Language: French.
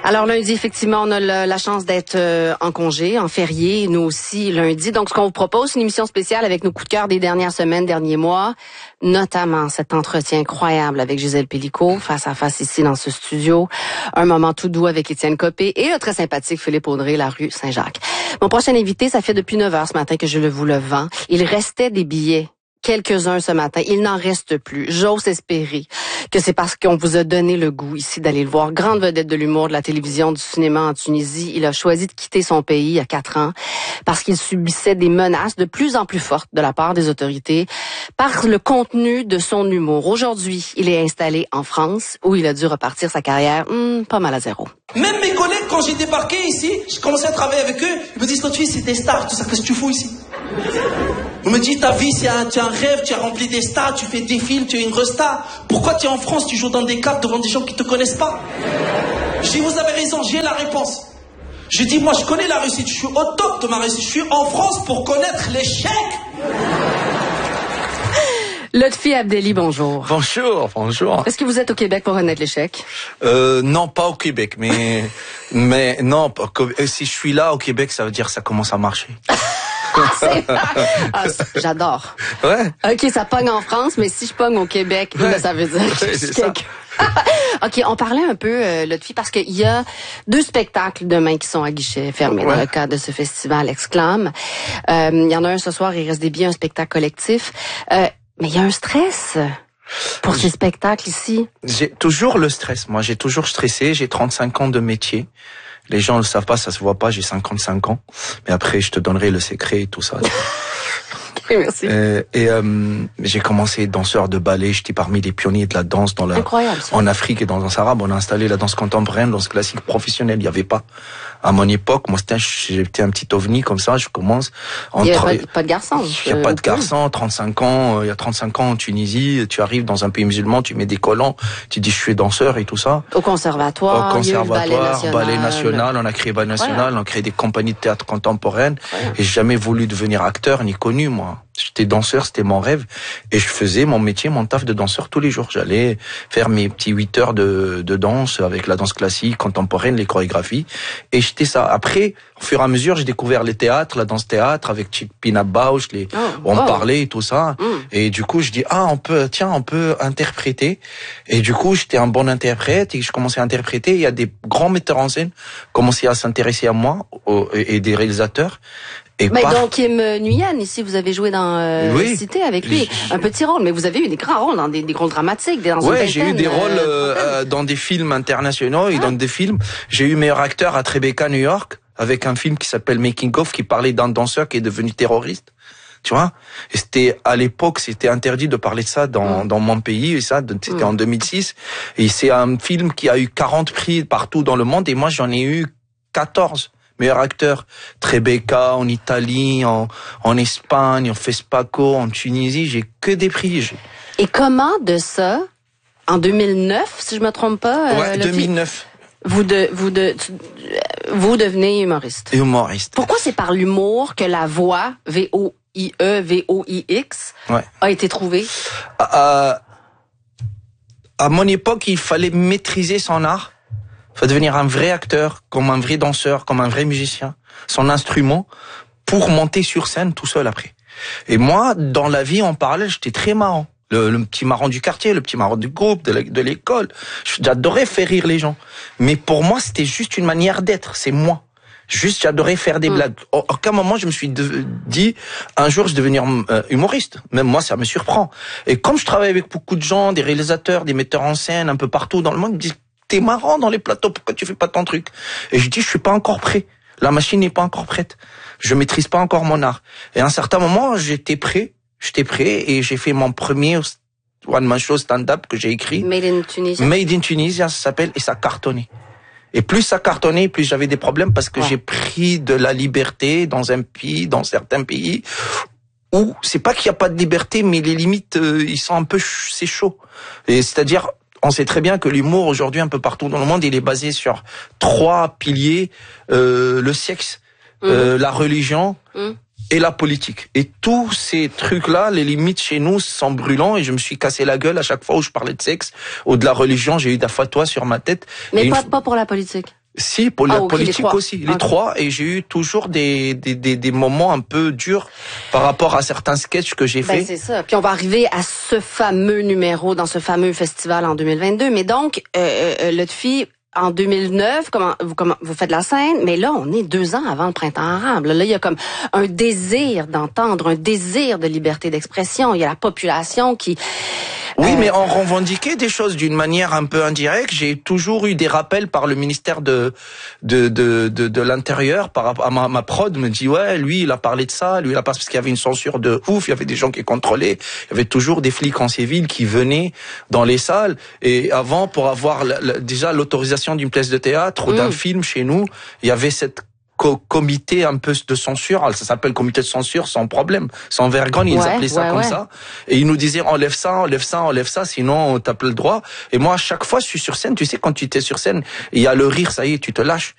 Alors lundi, effectivement, on a la chance d'être en congé, en férié, nous aussi lundi. Donc, ce qu'on vous propose, c'est une émission spéciale avec nos coups de cœur des dernières semaines, derniers mois, notamment cet entretien incroyable avec Gisèle Pelicot, face à face ici dans ce studio. Un moment tout doux avec Étienne Copé et le très sympathique Philippe Audrey, la rue Saint-Jacques. Mon prochain invité, ça fait depuis 9 heures ce matin que je vous le vends. Il restait des billets. Quelques-uns ce matin. Il n'en reste plus. J'ose espérer que c'est parce qu'on vous a donné le goût ici d'aller le voir. Grande vedette de l'humour, de la télévision, du cinéma en Tunisie. Il a choisi de quitter son pays il y a 4 ans parce qu'il subissait des menaces de plus en plus fortes de la part des autorités par le contenu de son humour. Aujourd'hui, il est installé en France où il a dû repartir sa carrière pas mal à zéro. Même mes collègues, quand j'ai débarqué ici, j'ai commencé à travailler avec eux, ils me disent, toi tu es, c'est des stars, tout ça, qu'est-ce que tu fous ici? On me dit, ta vie, tu as un rêve, tu as rempli des stars, tu fais des films, tu es une restar. Pourquoi tu es en France, tu joues dans des cadres devant des gens qui te connaissent pas? Je dis, vous avez raison, j'ai la réponse. Je dis, moi, je connais la réussite, je suis au top de ma réussite. Je suis en France pour connaître l'échec. Lotfi Abdelli, bonjour. Bonjour, bonjour. Est-ce que vous êtes au Québec pour connaître l'échec? Non, pas au Québec, mais non, si je suis là au Québec, ça veut dire que ça commence à marcher. J'adore. Ouais. OK, ça pogne en France, mais si je pogne au Québec, ouais. Ça veut dire que je suis quelqu'un. OK, on parlait un peu, Lotfi, parce qu'il y a 2 spectacles demain qui sont à guichet fermé dans le cadre de ce festival Exclame. Il y en a un ce soir, il reste des billets, un spectacle collectif. Mais il y a un stress pour ces spectacles ici. J'ai toujours le stress. Moi, j'ai toujours stressé. J'ai 35 ans de métier. Les gens ne le savent pas, ça se voit pas. J'ai 55 ans. Mais après, je te donnerai le secret et tout ça. Okay, merci. J'ai commencé danseur de ballet. J'étais parmi les pionniers de la danse en Afrique et dans la danse arabe. On a installé la danse contemporaine, danse classique professionnelle. Il n'y avait pas. À mon époque, moi, j'étais un petit ovni comme ça. Je commence. Il n'y a pas de garçon. Il n'y a pas de garçon. 35 ans. Il y a 35 ans en Tunisie. Tu arrives dans un pays musulman, tu mets des collants. Tu dis, je suis danseur et tout ça. Au conservatoire. Ballet national. On a créé Ballet national. On a créé des compagnies de théâtre contemporaine. Et j'ai jamais voulu devenir acteur ni connu, moi. J'étais danseur, c'était mon rêve. Et je faisais mon métier, mon taf de danseur tous les jours. J'allais faire mes petits 8 heures de danse avec la danse classique, contemporaine, les chorégraphies. Et j'étais ça. Après, au fur et à mesure, j'ai découvert les théâtres, la danse théâtre avec Pina Bausch, on parlait et tout ça. Et du coup, je dis, on peut interpréter. Et du coup, j'étais un bon interprète et je commençais à interpréter. Il y a des grands metteurs en scène qui commençaient à s'intéresser à moi et des réalisateurs. Donc Kim Nguyen, ici, vous avez joué dans Cité avec lui. Un petit rôle, mais vous avez eu des grands rôles dans des rôles dramatiques. J'ai eu des rôles dans des films internationaux et dans des films. J'ai eu meilleur acteur à Tribeca, New York, avec un film qui s'appelle Making of, qui parlait d'un danseur qui est devenu terroriste. Tu vois? Et c'était, à l'époque, c'était interdit de parler de ça dans mon pays, et ça, c'était en 2006. Et c'est un film qui a eu 40 prix partout dans le monde, et moi, j'en ai eu 14. Meilleur acteur, Tribeca, en Italie, en Espagne, en Fespaco, en Tunisie, j'ai que des prix. Et comment de ça, en 2009, si je me trompe pas, 2009. Vous devenez humoriste. Humoriste. Pourquoi c'est par l'humour que la voix, V-O-I-E-V-O-I-X, a été trouvée? À mon époque, il fallait maîtriser son art. Il faut devenir un vrai acteur, comme un vrai danseur, comme un vrai musicien, son instrument, pour monter sur scène tout seul après. Et moi, dans la vie, en parallèle, j'étais très marrant. Le petit marrant du quartier, le petit marrant du groupe, de l'école. J'adorais faire rire les gens. Mais pour moi, c'était juste une manière d'être, c'est moi. Juste, j'adorais faire des blagues. À aucun moment, je me suis dit, un jour, je vais devenir humoriste. Même moi, ça me surprend. Et comme je travaille avec beaucoup de gens, des réalisateurs, des metteurs en scène, un peu partout dans le monde, ils me disent, t'es marrant dans les plateaux, pourquoi tu fais pas ton truc? Et je dis, je suis pas encore prêt. La machine n'est pas encore prête. Je maîtrise pas encore mon art. Et à un certain moment, j'étais prêt et j'ai fait mon premier one-man show stand-up que j'ai écrit. Made in Tunisia. Made in Tunisia, ça s'appelle, et ça cartonnait. Et plus ça cartonnait, plus j'avais des problèmes parce que j'ai pris de la liberté dans certains pays où c'est pas qu'il y a pas de liberté, mais les limites, ils sont un peu, c'est chaud. Et c'est-à-dire, on sait très bien que l'humour aujourd'hui un peu partout dans le monde, il est basé sur 3 piliers, le sexe, la religion et la politique. Et tous ces trucs-là, les limites chez nous sont brûlants et je me suis cassé la gueule à chaque fois où je parlais de sexe ou de la religion. J'ai eu des fatwas sur ma tête. Mais pas pour la politique. Si, pour la politique les aussi, les trois, et j'ai eu toujours des moments un peu durs par rapport à certains sketchs que j'ai faits. C'est ça. Puis on va arriver à ce fameux numéro dans ce fameux festival en 2022. Mais donc, Lotfi, en 2009, vous faites la scène, mais là, on est 2 ans avant le printemps arabe. Là, il y a comme un désir d'entendre, un désir de liberté d'expression. Il y a la population qui... Oui, mais on revendiquait des choses d'une manière un peu indirecte. J'ai toujours eu des rappels par le ministère de l'Intérieur, par rapport à ma prod, me dit ouais, lui il a parlé de ça, lui il a parlé parce qu'il y avait une censure de ouf, il y avait des gens qui contrôlaient, il y avait toujours des flics en civil qui venaient dans les salles. Et avant, pour avoir déjà l'autorisation d'une pièce de théâtre ou d'un film chez nous, il y avait cette comité un peu de censure, ça s'appelle comité de censure sans problème, sans vergogne, ils appelaient ça comme ça, et ils nous disaient enlève ça, sinon t'as pas le droit. Et moi à chaque fois je suis sur scène, tu sais quand tu t'es sur scène, il y a le rire, ça y est, tu te lâches.